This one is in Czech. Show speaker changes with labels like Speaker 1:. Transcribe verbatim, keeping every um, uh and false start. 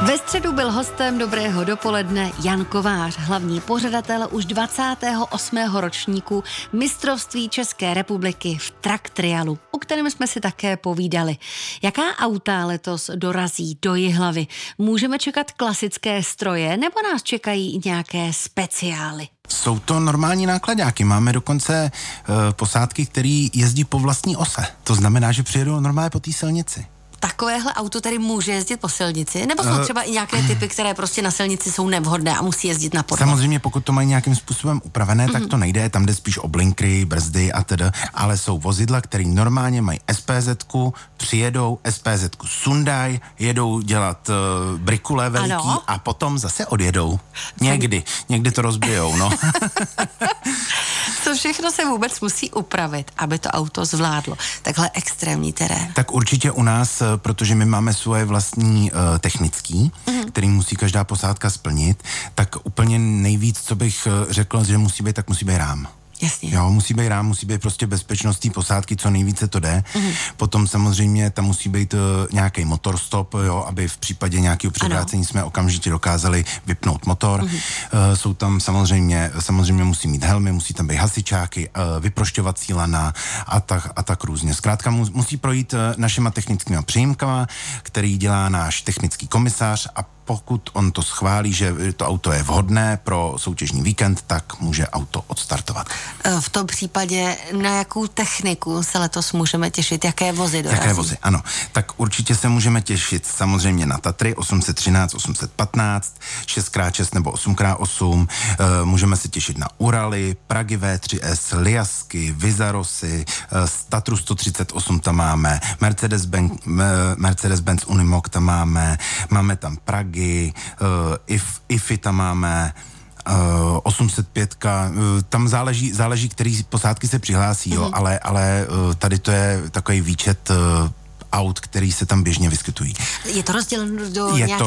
Speaker 1: Ve středu byl hostem Dobrého dopoledne Jan Kovář, hlavní pořadatel už dvacátého osmého ročníku mistrovství České republiky v track trialu, o kterém jsme si také povídali. Jaká auta letos dorazí do Jihlavy? Můžeme čekat klasické stroje nebo nás čekají i nějaké speciály?
Speaker 2: Jsou to normální nákladáky. Máme dokonce uh, posádky, které jezdí po vlastní ose. To znamená, že přijedou normálně po té silnici.
Speaker 1: Takovéhle auto tedy může jezdit po silnici? Nebo jsou třeba i nějaké typy, které prostě na silnici jsou nevhodné a musí jezdit na podvod?
Speaker 2: Samozřejmě, pokud to mají nějakým způsobem upravené, mm-hmm. tak to nejde, tam jde spíš o blinkry, brzdy a teda, ale jsou vozidla, které normálně mají es pé zetku, přijedou, es pé zetku sundaj, jedou dělat uh, brikule veliký ano. a potom zase odjedou. Někdy, někdy to rozbijou, no.
Speaker 1: Co všechno se vůbec musí upravit, aby to auto zvládlo takhle extrémní terén?
Speaker 2: Tak určitě u nás, protože my máme svoje vlastní uh, technický, mm-hmm. který musí každá posádka splnit, tak úplně nejvíc, co bych uh, řekl, že musí být, tak musí být rám.
Speaker 1: Jasně.
Speaker 2: Jo, musí být rám, musí být prostě bezpečnost té posádky, co nejvíce to jde. Mm-hmm. Potom samozřejmě tam musí být uh, nějaký motor stop, jo, aby v případě nějakého převrácení jsme okamžitě dokázali vypnout motor. Mm-hmm. Uh, jsou tam samozřejmě, samozřejmě musí mít helmy, musí tam být hasičáky, uh, vyprošťovací lana a tak, a tak různě. Zkrátka mu, musí projít uh, našima technickými přijímkama, který dělá náš technický komisař, a pokud on to schválí, že to auto je vhodné pro soutěžní víkend, tak může auto odstartovat.
Speaker 1: V tom případě na jakou techniku se letos můžeme těšit? Jaké vozy dorazí?
Speaker 2: Jaké vozy, ano. Tak určitě se můžeme těšit samozřejmě na Tatry osm set třináct, osm set patnáct, šest krát šest nebo osm krát osm. E, můžeme se těšit na Uraly, Pragy vé tři es, Liasky, Vizarosy, e, Tatru sto třicet osm tam máme, Mercedes-Benz, Mercedes-Benz Unimog tam máme, máme tam Pragy, Uh, if, ify tam máme, uh, osm set pět, uh, tam záleží, záleží, který posádky se přihlásí, mm-hmm. jo, ale, ale uh, tady to je takový výčet uh, aut, který se tam běžně vyskytují.
Speaker 1: Je to rozděleno do
Speaker 2: je
Speaker 1: nějakých